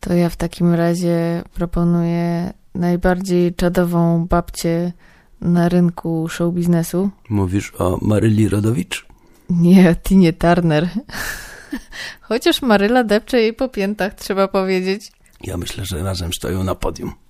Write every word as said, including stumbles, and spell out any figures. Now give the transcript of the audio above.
To ja w takim razie proponuję najbardziej czadową babcię na rynku show biznesu. Mówisz o Maryli Rodowicz? Nie, Tinie Turner. Chociaż Maryla depcze jej po piętach, trzeba powiedzieć. Ja myślę, że razem stoją na podium.